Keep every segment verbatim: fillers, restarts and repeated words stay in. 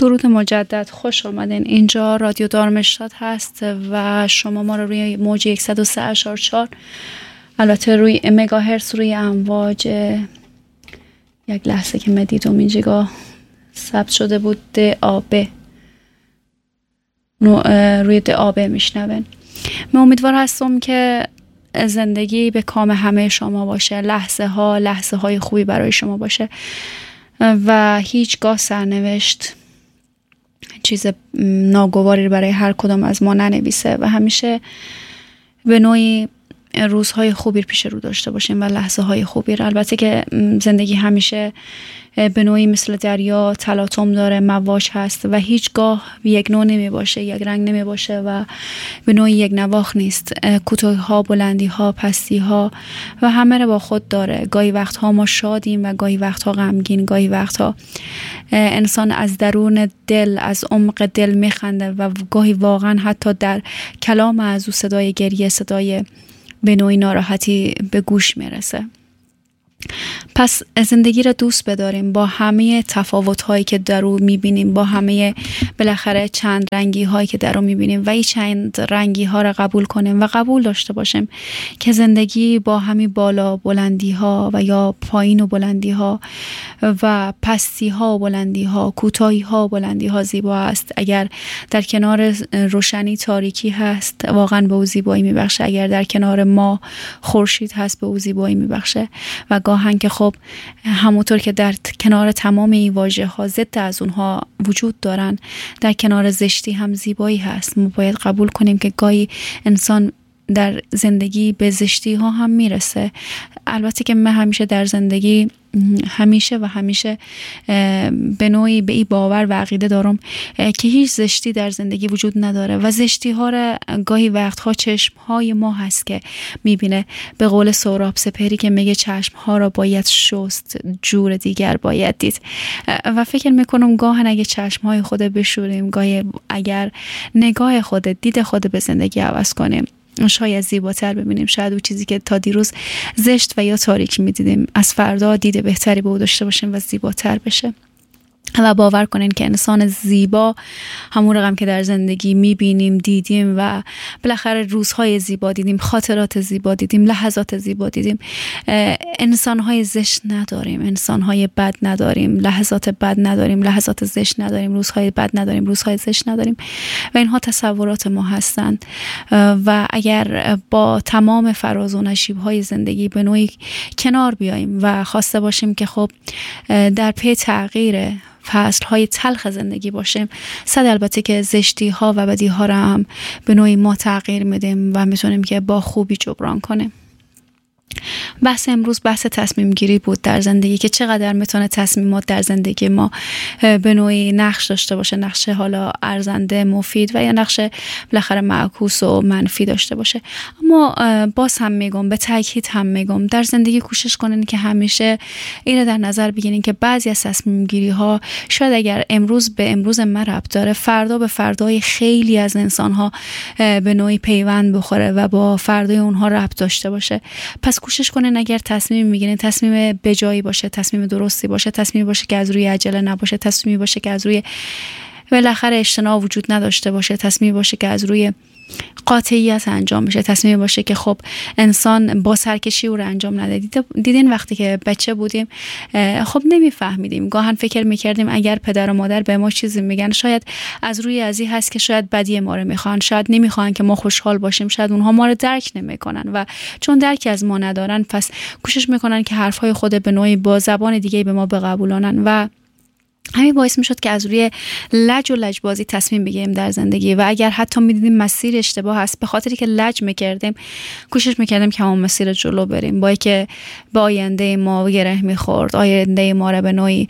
درود مجدد، خوش آمدین. اینجا رادیو دارمشتاد هست و شما ما رو روی موج صد و سه اشار چهار، البته روی مگاهرتز، روی امواج، یک لحظه که من دیدم اینجا ثبت شده بود د آب روی د آب میشنون. من امیدوار هستم که زندگی به کام همه شما باشه، لحظه ها لحظه های خوبی برای شما باشه و هیچگاه سرنوشت چیز ناگواری برای هر کدام از ما ننویسه و همیشه به نوعی روزهای خوبی پیش رو داشته باشیم و لحظه های خوبی. البته که زندگی همیشه به نوعی مثل دریا تلاطم داره، مواج هست و هیچگاه یک نوع نمی باشه، یک رنگ نمی باشه و به نوعی یک نواخت نیست. کوتاهی ها، بلندی ها، پستی ها و همه رو با خود داره. گاهی وقتها ما شادیم و گاهی وقتها غمگین، گاهی وقتها انسان از درون دل، از عمق دل میخنده و گاهی واقعا حتی در کلام از او صدای گریه، صدای به نوعی ناراحتی به گوش میرسه. پس زندگی را دوست بداریم با همه تفاوت هایی که در او میبینیم، با همه بالاخره چند رنگی هایی که در او میبینیم و این چند رنگی ها را قبول کنیم و قبول داشته باشیم که زندگی با همین بالا بلندی ها و یا پایین و بلندی ها و پستی ها و بلندی ها، کوتاهی ها و بلندی ها زیبا است. اگر در کنار روشنی تاریکی هست، واقعا به او زیبایی میبخشه. اگر در کنار ما خورشید هست، به او زیبایی میبخشه. و گاهن که خب همونطور که در کنار تمام این واژه ها ضد از اونها وجود دارن، در کنار زشتی هم زیبایی هست. ما باید قبول کنیم که گاهی انسان در زندگی به زشتی ها هم میرسه. البته که من همیشه در زندگی همیشه و همیشه به نوعی به این باور و عقیده دارم که هیچ زشتی در زندگی وجود نداره و زشتی ها را گاهی وقتها چشم های ما هست که میبینه. به قول سهراب سپهری که میگه چشم ها را باید شست، جور دیگر باید دید. و فکر میکنم گاهن اگه چشم های خود بشوریم، گاهی اگر نگاه خود، دید خود به زندگی عوض کنیم، شاید زیباتر ببینیم. شاید اون چیزی که تا دیروز زشت و یا تاریک میدیدیم، از فردا دید بهتری به او داشته باشیم و زیباتر بشه. و باور کنین که انسان زیبا همون رقم که در زندگی میبینیم، دیدیم و بالاخره روزهای زیبا دیدیم، خاطرات زیبا دیدیم، لحظات زیبا دیدیم. انسانهای زشت نداریم، انسانهای بد نداریم، لحظات بد نداریم، لحظات زشت نداریم، روزهای بد نداریم، روزهای زشت نداریم و اینها تصورات ما هستند. و اگر با تمام فراز و نشیبهای زندگی به نوعی کنار بیاییم و خواسته باشیم که خب در پی تغییر فصل های تلخ زندگی باشیم، صد البته که زشتی ها و بدی ها را هم به نوعی ما تغییر میدیم و میتونیم که با خوبی جبران کنیم. بحث امروز بحث تصمیم گیری بود در زندگی، که چقدر میتونه تصمیمات در زندگی ما به نوعی نقش داشته باشه، نقش حالا ارزنده، مفید و یا نقش بالاخره معکوس و منفی داشته باشه. اما باز هم میگم، به تاکید هم میگم، در زندگی کوشش کنین که همیشه اینو در نظر بگیرین که بعضی از تصمیم گیری ها شاید اگر امروز به امروز ما ربط داره، فردا به فردای خیلی از انسان ها به نوعی پیوند بخوره و با فردای اونها ربط داشته باشه. پس کوشش کنین اگر تصمیم میگیرین، تصمیم بجایی باشه، تصمیم درستی باشه، تصمیم باشه که از روی عجله نباشه، تصمیم باشه که از روی بالاخره اجتناب وجود نداشته باشه، تصمیم باشه که از روی قاطعیت انجام بشه، تصمیم باشه که خب انسان با سرکشی او رو انجام نده. دیدین وقتی که بچه بودیم خب نمیفهمیدیم، گاهن فکر میکردیم اگر پدر و مادر به ما چیزی میگن شاید از روی ازی هست که شاید بدی ما رو میخوان، شاید نمیخوان که ما خوشحال باشیم، شاید اونها ما رو درک نمیکنن و چون درکی از ما ندارن پس کوشش میکنن که حرفهای خود به نوعی با زبان دیگه به ما بقبولانن و همین باعث میشد که از روی لج و لجبازی تصمیم بگیریم در زندگی و اگر حتی میدیدیم مسیر اشتباه هست، به خاطری که لج میکردیم کوشش میکردیم که همون مسیر جلو بریم، با که به آینده ما گره میخورد، آینده ما را به نوعی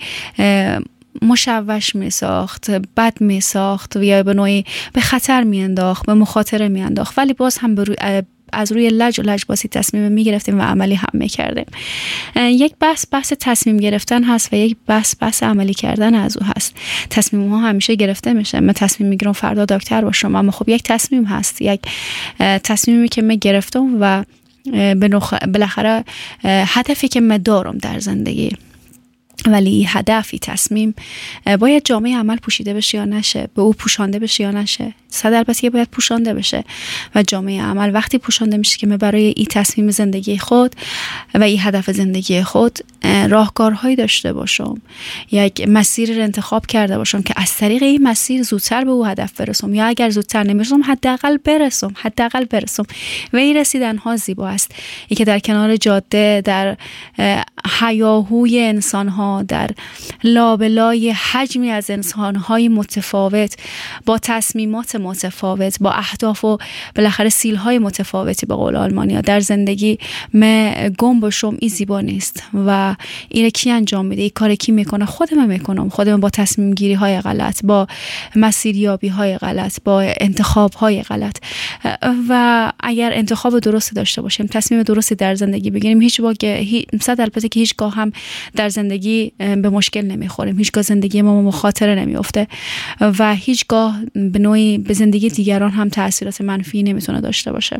مشوش می ساخت، بد می ساخت و یا به نوعی به خطر می انداخت، به مخاطره می انداخت، ولی باز هم به روی از روی لج و لجبازی تصمیم می گرفتیم و عملی هم می کردیم. یک بحث بحث تصمیم گرفتن هست و یک بحث بحث عملی کردن از او هست. تصمیم ها همیشه گرفته میشه. من تصمیم میگیرم فردا دکتر باشم، اما خب یک تصمیم هست، یک تصمیمی که من گرفتم و بالاخره هدفی که من دارم در زندگی ولی هدفی تصمیم باید جامعه عمل پوشیده بشه یا نشه، به او پوشانده بشه یا نشه. صد البته باید پوشانده بشه و جامعه عمل وقتی پوشانده میشه که من برای این تصمیم زندگی خود و این هدف زندگی خود راهکارهایی داشته باشم، یک مسیر رو انتخاب کرده باشم که از طریق این مسیر زودتر به او هدف برسم، یا اگر زودتر نمیرسم حداقل برسم حداقل برسم و این رسیدن ها زیبا است. این که در کنار جاده، در هیاهوی انسان ها، در لابلای حجمی از انسان های متفاوت با تصمیمات متفاوت، با اهداف و بالاخره سیل های متفاوتی به قول آلمانیا در زندگی من گم باشم، این زیبا نیست. و این کی انجام میده؟ این کار کی میکنه؟ خودم میکنم. خودم با تصمیم گیری های غلط، با مسیریابی های غلط، با انتخاب های غلط. و اگر انتخاب درست داشته باشیم، تصمیم درستی در زندگی بگیریم، هیچ واقع صد البته که هیچگاه هم در زندگی به مشکل نمیخوریم، هیچگاه زندگی ما مخاطره نمیفته و هیچگاه به نوعی به زندگی دیگران هم تأثیرات منفی نمیتونه داشته باشه.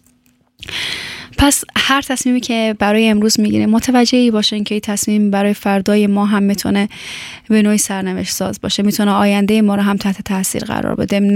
پس هر تصمیمی که برای امروز میگیریم متوجهی باشین که این تصمیم برای فردای ما هم میتونه به نوعی سرنوشت ساز باشه، میتونه آینده ما رو هم تحت تاثیر قرار بده.